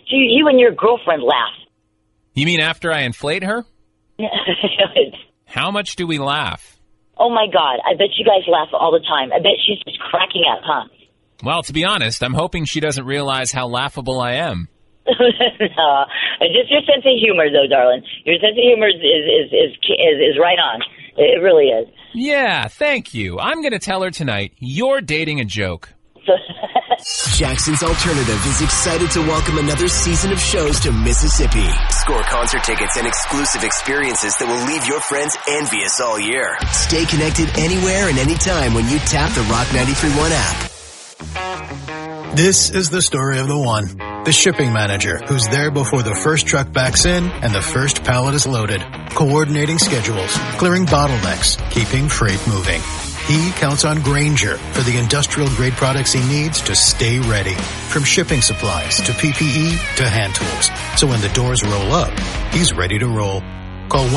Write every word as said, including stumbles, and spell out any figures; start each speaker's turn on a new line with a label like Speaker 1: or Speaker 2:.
Speaker 1: do you and your girlfriend laugh?
Speaker 2: You mean after I inflate her? How much do we laugh?
Speaker 1: Oh, my God. I bet you guys laugh all the time. I bet she's just cracking up, huh?
Speaker 2: Well, to be honest, I'm hoping she doesn't realize how laughable I am.
Speaker 1: No, just your sense of humor, though, darling. Your sense of humor is is is is, is right on. It really is.
Speaker 2: Yeah, thank you. I'm going to tell her tonight you're dating a joke.
Speaker 3: Jackson's Alternative is excited to welcome another season of shows to Mississippi. Score concert tickets and exclusive experiences that will leave your friends envious all year. Stay connected anywhere and anytime when you tap the Rock ninety-three point one app.
Speaker 4: This is the story of the one. The shipping manager who's there before the first truck backs in and the first pallet is loaded. Coordinating schedules, clearing bottlenecks, keeping freight moving. He counts on Grainger for the industrial-grade products he needs to stay ready. From shipping supplies to P P E to hand tools. So when the doors roll up, he's ready to roll. Call